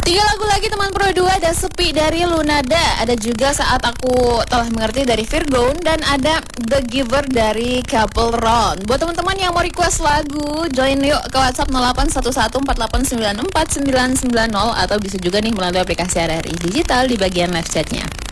Tiga lagu lagi teman Pro 2, ada Sepi dari Lunada, ada juga Saat Aku Telah Mengerti dari Virgon, dan ada The Giver dari Couple Ron. Buat teman-teman yang mau request lagu, join yuk ke WhatsApp 081148949990 atau bisa juga nih melalui aplikasi RRI Digital di bagian live chatnya.